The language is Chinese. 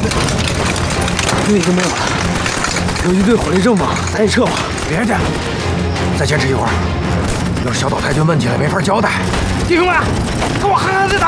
队已经没有了，有一队火力正猛，咱也撤吧。 别介，再坚持一会儿，要是小岛太君问起来没法交代。弟兄们，跟我狠狠地打！